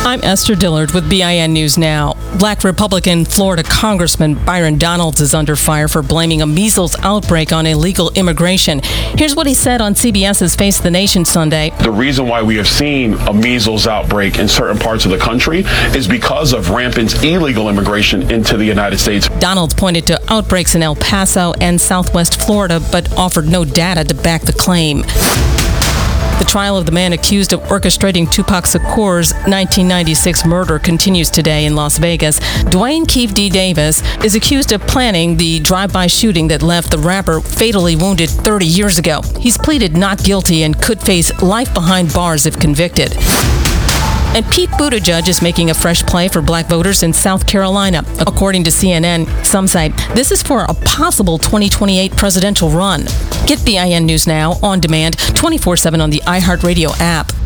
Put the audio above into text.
I'm Esther Dillard with BIN News Now. Black Republican Florida Congressman Byron Donalds is under fire for blaming a measles outbreak on illegal immigration. Here's what he said on CBS's Face the Nation Sunday. The reason why we have seen a measles outbreak in certain parts of the country is because of rampant illegal immigration into the United States. Donalds pointed to outbreaks in El Paso and Southwest Florida, but offered no data to back the claim. The trial of the man accused of orchestrating Tupac Shakur's 1996 murder continues today in Las Vegas. Dwayne Keefe D. Davis is accused of planning the drive-by shooting that left the rapper fatally wounded 30 years ago. He's pleaded not guilty and could face life behind bars if convicted. And Pete Buttigieg is making a fresh play for black voters in South Carolina. According to CNN, some cite this is for a possible 2028 presidential run. Get BIN News Now on demand 24/7 on the iHeartRadio app.